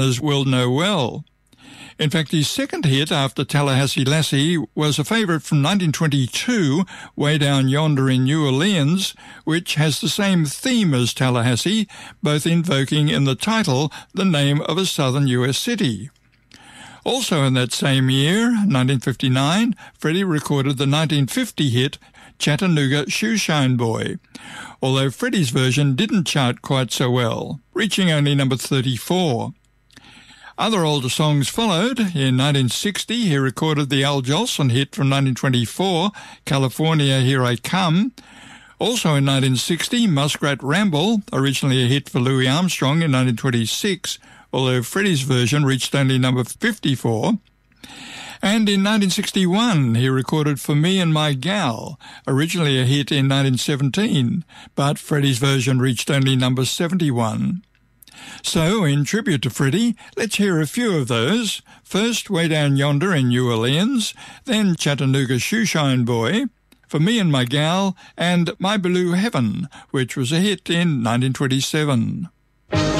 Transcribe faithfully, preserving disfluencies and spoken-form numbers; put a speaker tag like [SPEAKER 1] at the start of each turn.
[SPEAKER 1] will know well. In fact, his second hit after Tallahassee Lassie was a favourite from nineteen twenty-two, Way Down Yonder in New Orleans, which has the same theme as Tallahassee, both invoking in the title the name of a southern U S city. Also in that same year, nineteen fifty-nine, Freddie recorded the nineteen fifty hit Chattanooga Shoeshine Boy, although Freddie's version didn't chart quite so well, reaching only number thirty-four. Other older songs followed. In nineteen sixty, he recorded the Al Jolson hit from nineteen twenty-four, California, Here I Come. Also in nineteen sixty, Muskrat Ramble, originally a hit for Louis Armstrong in nineteen twenty-six, although Freddie's version reached only number fifty-four. And in nineteen sixty-one, he recorded For Me and My Gal, originally a hit in nineteen seventeen, but Freddie's version reached only number seventy-one. So, in tribute to Freddie, let's hear a few of those. First, Way Down Yonder in New Orleans, then Chattanooga Shoeshine Boy, For Me and My Gal, and My Blue Heaven, which was a hit in nineteen twenty-seven.